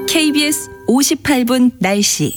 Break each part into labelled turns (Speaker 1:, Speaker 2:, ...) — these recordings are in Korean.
Speaker 1: KBS 58분 날씨.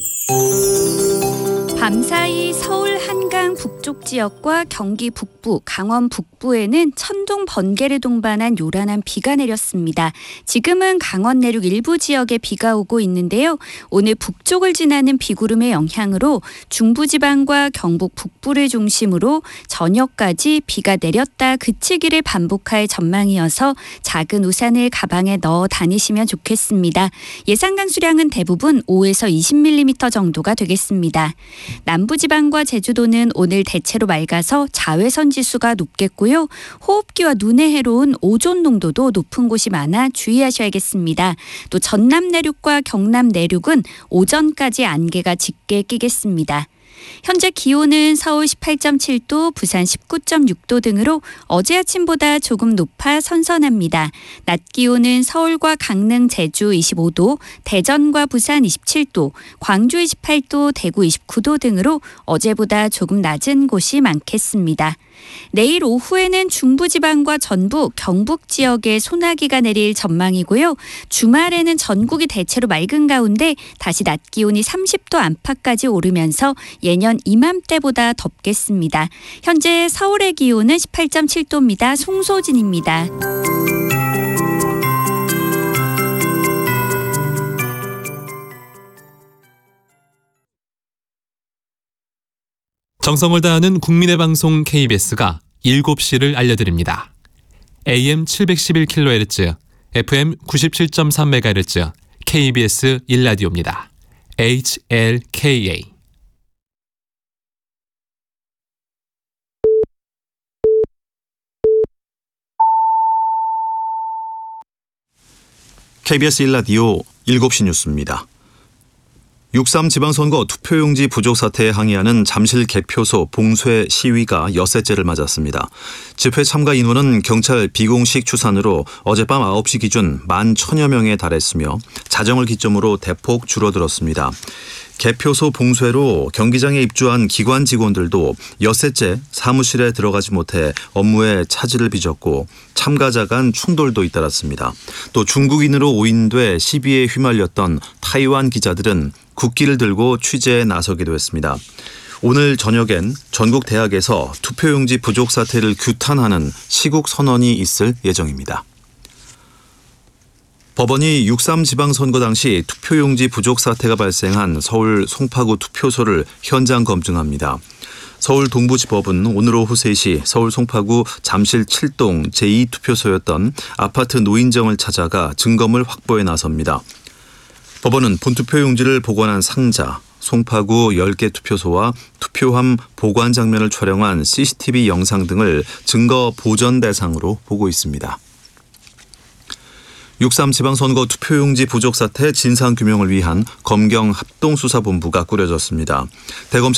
Speaker 2: 밤사이 서울 한강 북쪽 지역과 경기 북부, 강원 북부에는 천둥 번개를 동반한 요란한 비가 내렸습니다. 지금은 강원 내륙 일부 지역에 비가 오고 있는데요. 오늘 북쪽을 지나는 비구름의 영향으로 중부지방과 경북 북부를 중심으로 저녁까지 비가 내렸다 그치기를 반복할 전망이어서 작은 우산을 가방에 넣어 다니시면 좋겠습니다. 예상 강수량은 대부분 5에서 20mm 정도가 되겠습니다. 남부지방과 제주도는 오늘 대체로 맑아서 자외선 지수가 높겠고요. 호흡기와 눈에 해로운 오존 농도도 높은 곳이 많아 주의하셔야겠습니다. 또 전남 내륙과 경남 내륙은 오전까지 안개가 짙게 끼겠습니다. 현재 기온은 서울 18.7도, 부산 19.6도 등으로 어제 아침보다 조금 높아 선선합니다. 낮 기온은 서울과 강릉, 제주 25도, 대전과 부산 27도, 광주 28도, 대구 29도 등으로 어제보다 조금 낮은 곳이 많겠습니다. 내일 오후에는 중부지방과 전북, 경북 지역에 소나기가 내릴 전망이고요. 주말에는 전국이 대체로 맑은 가운데 다시 낮 기온이 30도 안팎까지 오르면서 예년 이맘때보다 덥겠습니다. 현재 서울의 기온은 18.7도입니다. 송소진입니다.
Speaker 3: 정성을 다하는 국민의 방송 KBS가 7시를 알려드립니다. AM 711kHz, FM 97.3MHz, KBS 1라디오입니다. HLKA.
Speaker 4: KBS 1라디오 7시 뉴스입니다. 6.3 지방선거 투표용지 부족 사태에 항의하는 잠실 개표소 봉쇄 시위가 엿새째를 맞았습니다. 집회 참가 인원은 경찰 비공식 추산으로 어젯밤 9시 기준 11,000여 명에 달했으며 자정을 기점으로 대폭 줄어들었습니다. 개표소 봉쇄로 경기장에 입주한 기관 직원들도 엿새째 사무실에 들어가지 못해 업무에 차질을 빚었고 참가자 간 충돌도 잇따랐습니다. 또 중국인으로 오인돼 시비에 휘말렸던 타이완 기자들은 국기를 들고 취재에 나서기도 했습니다. 오늘 저녁엔 전국 대학에서 투표용지 부족 사태를 규탄하는 시국 선언이 있을 예정입니다. 법원이 6.3 지방선거 당시 투표용지 부족 사태가 발생한 서울 송파구 투표소를 현장 검증합니다. 서울 동부지법은 오늘 오후 3시 서울 송파구 잠실 7동 제2투표소였던 아파트 노인정을 찾아가 증거물 확보에 나섭니다. 법원은 본투표용지를 보관한 상자, 송파구 10개 투표소와 투표함 보관 장면을 촬영한 CCTV 영상 등을 증거 보전 대상으로 보고 있습니다. 6.3 지방선거 투표용지 부족 사태 진상규명을 위한 검경 합동수사본부가 꾸려졌습니다. 대검찰